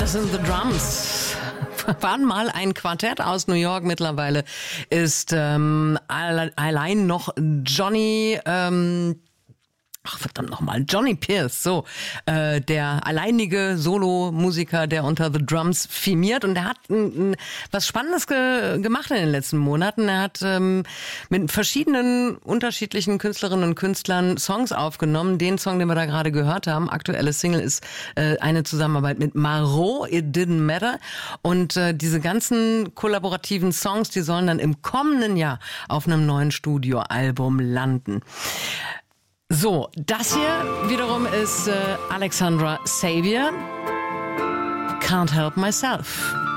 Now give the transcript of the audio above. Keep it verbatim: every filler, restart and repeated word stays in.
Das sind The Drums. Waren mal ein Quartett aus New York, mittlerweile ist ähm, allein noch Johnny, ähm, ach verdammt nochmal, Johnny Pierce, so, äh, der alleinige Solo-Musiker, der unter The Drums firmiert, und der hat n, n, was Spannendes ge- gemacht in den letzten Monaten. Er hat ähm, mit verschiedenen unterschiedlichen Künstlerinnen und Künstlern Songs aufgenommen. Den Song, den wir da gerade gehört haben, aktuelle Single, ist äh, eine Zusammenarbeit mit Marot, It Didn't Matter, und äh, diese ganzen kollaborativen Songs, die sollen dann im kommenden Jahr auf einem neuen Studioalbum landen. So, das hier wiederum ist äh, Alexandra Xavier, Can't Help Myself.